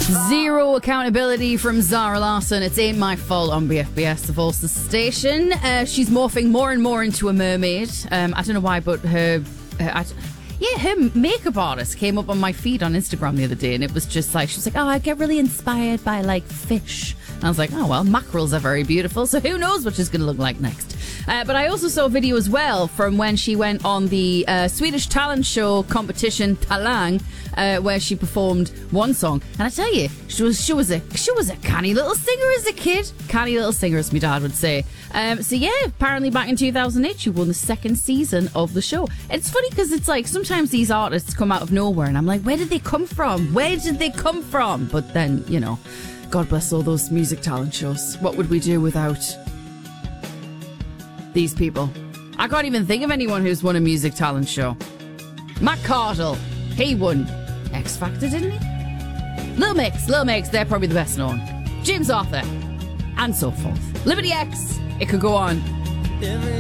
Zero accountability from Zara Larsson. It's Ain't My Fault on BFBS, the Forces station. She's morphing more and more into a mermaid. I don't know why, but her makeup artist came up on my feed on Instagram the other day, and it was just like, she was like, oh, I get really inspired by like fish. And I was like, oh, well, mackerels are very beautiful, so who knows what she's going to look like next. But I also saw a video as well from when she went on the Swedish talent show competition Talang, where she performed one song. And I tell you, she was a canny little singer as a kid. Canny little singer, as my dad would say. So yeah, apparently back in 2008, she won the second season of the show. It's funny because it's like sometimes these artists come out of nowhere, and I'm like, where did they come from? Where did they come from? But then, you know, God bless all those music talent shows. What would we do without these people? I can't even think of anyone who's won a music talent show. Matt Cardle, he won X Factor, didn't he? Lil Mix, they're probably the best known. James Arthur, and so forth. Liberty X, it could go on.